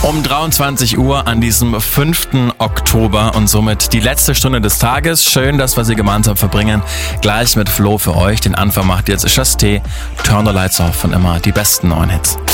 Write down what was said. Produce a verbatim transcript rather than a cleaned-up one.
Um dreiundzwanzig Uhr an diesem fünften Oktober und somit die letzte Stunde des Tages. Schön, dass wir sie gemeinsam verbringen. Gleich mit Flo für euch. Den Anfang macht jetzt Just T, Turn the Lights Off und immer die besten neuen Hits.